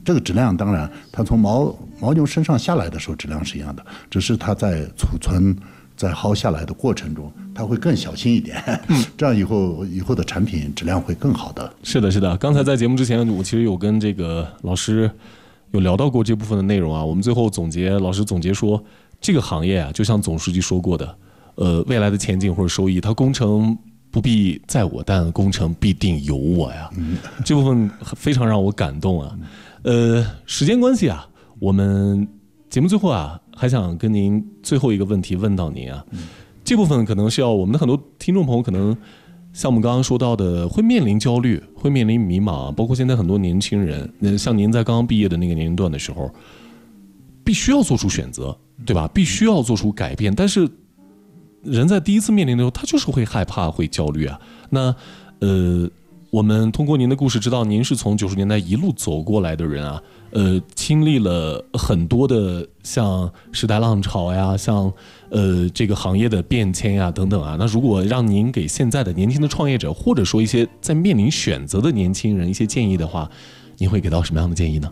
这个质量当然它从牦牛身上下来的时候质量是一样的，只是它在储存在薅下来的过程中，它会更小心一点，这样以后的产品质量会更好的。 是的。刚才在节目之前，我其实有跟这个老师有聊到过这部分的内容啊。我们最后老师总结说，这个行业啊，就像总书记说过的，未来的前景或者收益，它工程不必在我，但工程必定有我呀。这部分非常让我感动啊。时间关系啊，我们节目最后啊，还想跟您最后一个问题问到您啊。这部分可能是要我们的很多听众朋友可能像我们刚刚说到的，会面临焦虑，会面临迷茫，包括现在很多年轻人，像您在刚刚毕业的那个年龄段的时候，必须要做出选择，对吧？必须要做出改变，但是人在第一次面临的时候，他就是会害怕，会焦虑啊。那我们通过您的故事知道，您是从90年代一路走过来的人啊，经历了很多的像时代浪潮呀，像这个行业的变迁呀等等啊。那如果让您给现在的年轻的创业者，或者说一些在面临选择的年轻人一些建议的话，您会给到什么样的建议呢？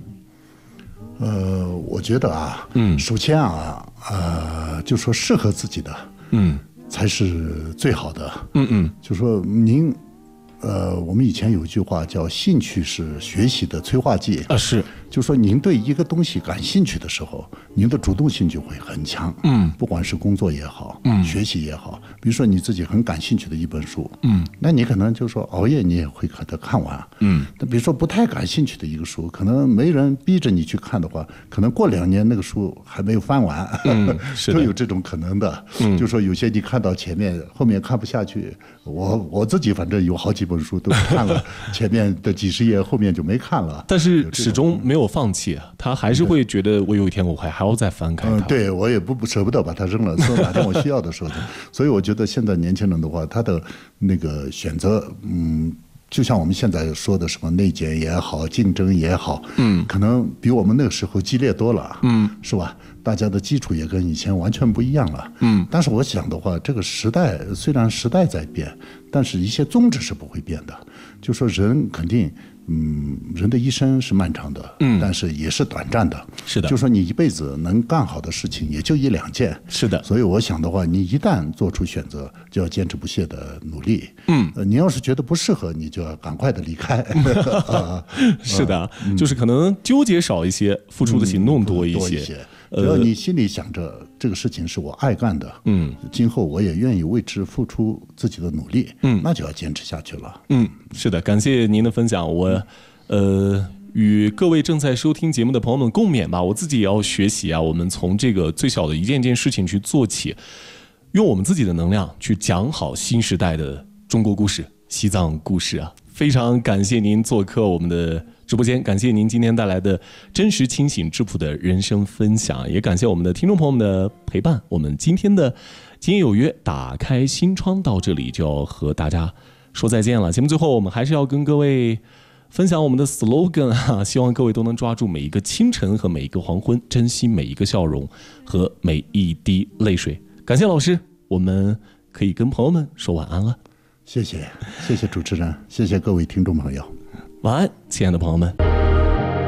我觉得啊，首先啊，就说适合自己的，才是最好的。就说您。我们以前有一句话叫"兴趣是学习的催化剂" 是， 就说您对一个东西感兴趣的时候，您的主动性就会很强。不管是工作也好，学习也好，比如说你自己很感兴趣的一本书，那你可能就说熬夜你也会把它看完。那比如说不太感兴趣的一个书，可能没人逼着你去看的话，可能过2年那个书还没有翻完，都有这种可能的。就说有些你看到前面，后面看不下去。我自己反正有好几本书都看了前面的几十页，后面就没看了。 但是始终没有放弃啊，他还是会觉得我有一天我还要再翻开它。 对，我也不舍不得把它扔了，说哪天我需要的时候。所以我觉得现在年轻人的话，他的那个选择，就像我们现在说的什么内卷也好，竞争也好，可能比我们那个时候激烈多了，是吧？大家的基础也跟以前完全不一样了，但是我想的话，这个时代虽然时代在变，但是一些宗旨是不会变的。就说人肯定，人的一生是漫长的，但是也是短暂的。是的，就说你一辈子能干好的事情也就1、2件。 是的， 所以我想的话，你一旦做出选择，就要坚持不懈的努力。你要是觉得不适合，你就要赶快的离开。 是的，就是可能纠结少一些，付出的行动多一些。 只要你心里想着这个事情是我爱干的，今后我也愿意为之付出自己的努力，那就要坚持下去了。 是的，感谢您的分享。我与各位正在收听节目的朋友们共勉吧。我自己也要学习啊，我们从这个最小的一件件事情去做起，用我们自己的能量去讲好新时代的中国故事、西藏故事啊。非常感谢您做客我们的直播间，感谢您今天带来的真实、清醒、质朴的人生分享，也感谢我们的听众朋友们的陪伴。我们今天的今夜有约打开心窗到这里就要和大家说再见了。节目最后我们还是要跟各位分享我们的 slogan 啊，希望各位都能抓住每一个清晨和每一个黄昏，珍惜每一个笑容和每一滴泪水。感谢老师，我们可以跟朋友们说晚安了。 谢谢主持人，谢谢各位听众朋友， 晚安，亲爱的朋友们。